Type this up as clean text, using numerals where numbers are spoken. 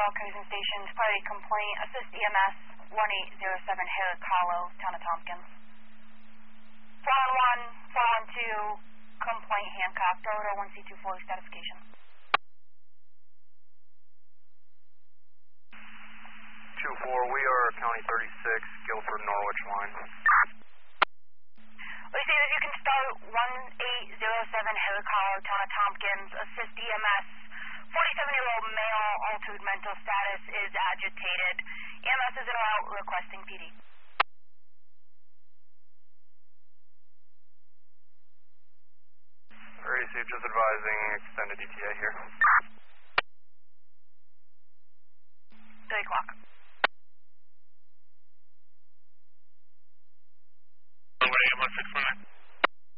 all cars and stations. Party complaint. Assist EMS 1807 Herrick Hollow, Town of Tompkins. 411, 412, complaint Hancock. Road 01C24 statification. 2-4, we are County 36, Guilford, Norwich line. We say that you can start 1807 Herrick Hollow, Town of Tompkins. Assist EMS. 47-year-old male, altered mental status, is agitated. EMS is en route requesting PD. Ready, Steve, just advising extended ETA here. 3 o'clock.